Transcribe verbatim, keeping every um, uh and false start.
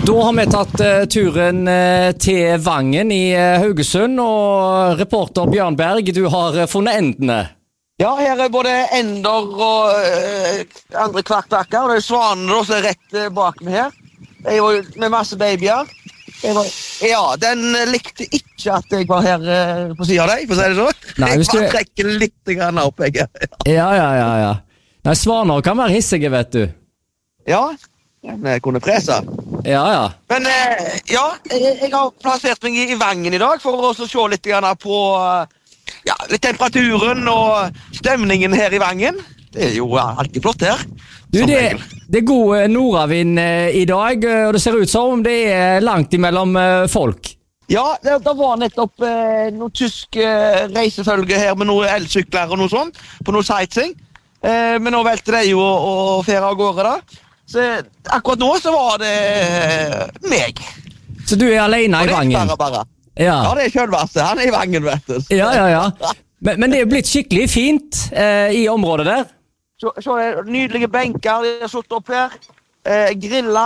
Da har vi tatt uh, turen uh, til Vangen i uh, Haugesund, og reporter Bjørn Berg, du har uh, funnet endene. Ja, her er både ender og uh, andre kvartakker, og det er svanene som er rett uh, bak meg her. Det er jo med masse babyer. Var, ja, den likte ikke at jeg var her uh, på siden av deg, for å si det så. Nei, jeg bare du... trekker litt grann opp, jeg. ja, ja, ja, ja. Nei, svaner kan være hissige, vet du. Ja, jeg kunne prese. Ja, ja. Men uh, ja, jeg, jeg har plassert meg i, i Vangen i dag for å se litt grann på uh, ja, litt temperaturen og stemningen her i Vangen. Det er jo alltid flott her. Du, det, det er god nordavind eh, i dag, og det ser ut som det er langt imellom eh, folk. Ja, det, det var nettopp eh, noen tysk eh, reisefølge her med noen elsykler og noe sånt, på noe sightseeing. Eh, men nå velte det jo å fære av gårde da. Så akkurat nå så var det eh, meg. Så du er alene i Vangen? Bare, bare. Ja. Ja, det er kjølverset. Han er i Vangen, vet du. Ja, ja, ja. Men, men det er blitt skikkelig fint eh, i området der. Så, så er det nydelige benker de har satt opp her. Eh, grilla.